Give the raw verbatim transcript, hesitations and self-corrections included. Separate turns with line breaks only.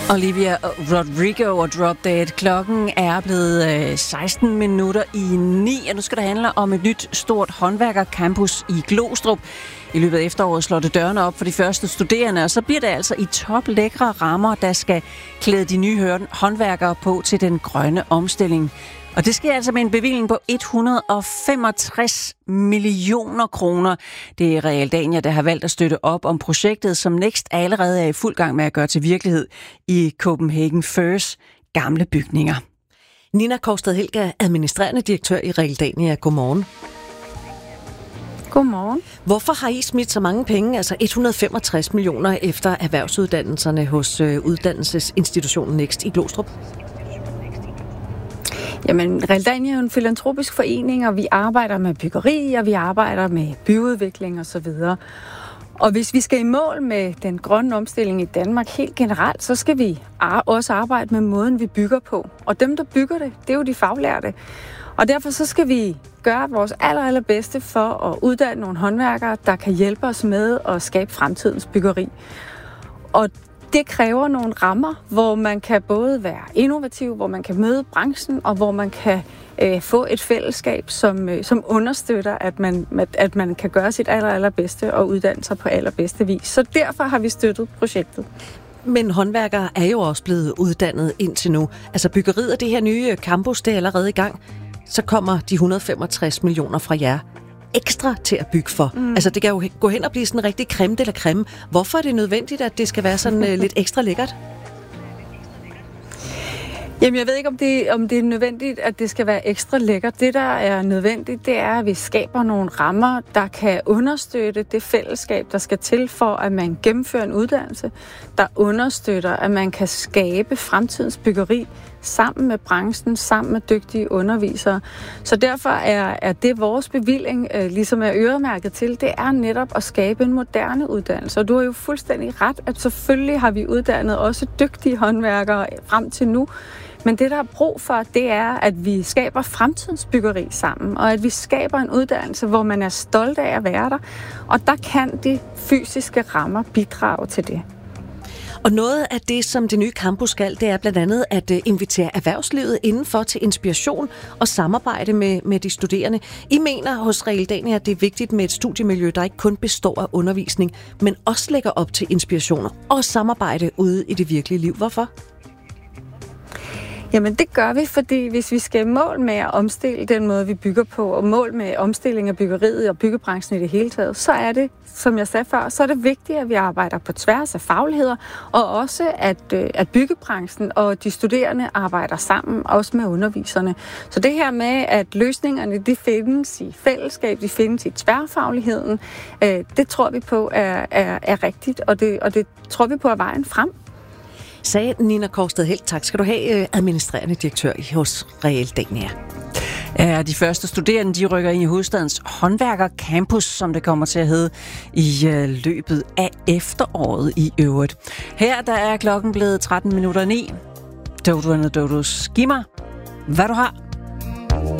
Olivia Rodrigo og Drop Dead. Klokken er blevet seksten minutter i ni, og nu skal det handle om et nyt stort håndværkercampus i Glostrup. I løbet af efteråret slår det dørene op for de første studerende, og så bliver det altså i top lækre rammer, der skal klæde de nye håndværkere på til den grønne omstilling. Og det sker altså med en bevilling på et hundrede og femogtres millioner kroner. Det er Realdania, der har valgt at støtte op om projektet, som Next allerede er i fuld gang med at gøre til virkelighed i Copenhagen Furs gamle bygninger.
Nina Korsted Helga, administrerende direktør i Realdania. Godmorgen.
Godmorgen.
Hvorfor har I smidt så mange penge, altså et hundrede og femogtres millioner, efter erhvervsuddannelserne hos uddannelsesinstitutionen Next i Glostrup?
Jamen, Realdania er jo en filantropisk forening, og vi arbejder med byggeri, og vi arbejder med byudvikling osv. Og hvis vi skal i mål med den grønne omstilling i Danmark helt generelt, så skal vi også arbejde med måden, vi bygger på. Og dem, der bygger det, det er jo de faglærte. Og derfor så skal vi gøre vores aller, allerbedste for at uddanne nogle håndværkere, der kan hjælpe os med at skabe fremtidens byggeri. Og det kræver nogle rammer, hvor man kan både være innovativ, hvor man kan møde branchen, og hvor man kan øh, få et fællesskab, som, øh, som understøtter, at man, at man kan gøre sit aller, allerbedste og uddanne sig på allerbedste vis. Så derfor har vi støttet projektet.
Men håndværkere er jo også blevet uddannet indtil nu. Altså byggeriet af det her nye campus, det er allerede i gang. Så kommer de et hundrede og femogtres millioner fra jer ekstra til at bygge for. Mm. Altså det kan jo gå hen og blive sådan en rigtig creme eller creme. Hvorfor er det nødvendigt, at det skal være sådan uh, lidt ekstra lækkert?
Jamen jeg ved ikke, om det, om det er nødvendigt, at det skal være ekstra lækkert. Det, der er nødvendigt, det er, at vi skaber nogle rammer, der kan understøtte det fællesskab, der skal til for, at man gennemfører en uddannelse, der understøtter, at man kan skabe fremtidens byggeri sammen med branchen, sammen med dygtige undervisere. Så derfor er, er det vores bevilling, øh, ligesom er øremærket til, det er netop at skabe en moderne uddannelse. Og du har jo fuldstændig ret, at selvfølgelig har vi uddannet også dygtige håndværkere frem til nu. Men det, der er brug for, det er, at vi skaber fremtidens byggeri sammen, og at vi skaber en uddannelse, hvor man er stolt af at være der. Og der kan de fysiske rammer bidrage til det.
Og noget af det, som det nye campus skal, det er blandt andet at invitere erhvervslivet indenfor til inspiration og samarbejde med, med de studerende. I mener hos Realdania, at det er vigtigt med et studiemiljø, der ikke kun består af undervisning, men også lægger op til inspirationer og samarbejde ude i det virkelige liv. Hvorfor?
Jamen det gør vi, fordi hvis vi skal mål med at omstille den måde, vi bygger på, og mål med omstilling af byggeriet og byggebranchen i det hele taget, så er det, som jeg sagde før, så er det vigtigt, at vi arbejder på tværs af fagligheder, og også at, at byggebranchen og de studerende arbejder sammen, også med underviserne. Så det her med, at løsningerne de findes i fællesskab, de findes i tværfagligheden, det tror vi på er, er, er rigtigt, og det, og det tror vi på er vejen frem.
Sagde Nina Korsted Helt. Tak skal du have, administrerende direktør hos Realdania.
Ja, de første studerende, de rykker ind i hovedstadens håndværkercampus, som det kommer til at hedde, i øh, løbet af efteråret i øvrigt. Her der er klokken blevet tretten minutter ni. Dodo and Dodos, giv mig, hvad du har.